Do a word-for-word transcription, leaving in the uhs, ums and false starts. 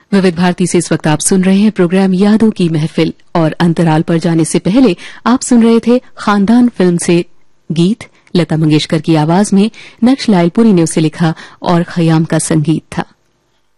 विविध भारती से इस वक्त आप सुन रहे हैं प्रोग्राम यादों की महफिल, और अंतराल पर जाने से पहले आप सुन रहे थे खानदान फिल्म से गीत। लता मंगेशकर की आवाज में नक्श लालपुरी ने उसे लिखा और खयाम का संगीत था।